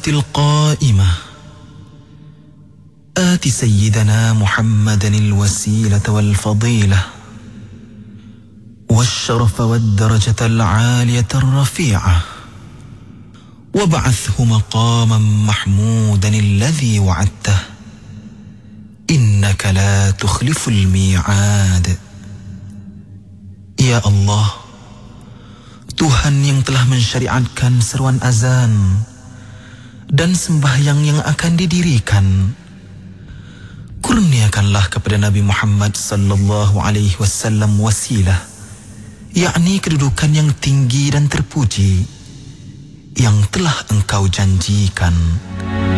القائمة آت سيدنا محمدا الوسيلة والفضيلة والشرف والدرجة العالية الرفيعة وابعثه مقاما محمودا الذي وعدته إنك لا تخلف الميعاد. Ya Allah, Tuhan yang telah mensyariatkan seruan azan dan sembahyang yang akan didirikan, kurniakanlah kepada Nabi Muhammad sallallahu alaihi wasallam wasilah, yakni kedudukan yang tinggi dan terpuji yang telah Engkau janjikan.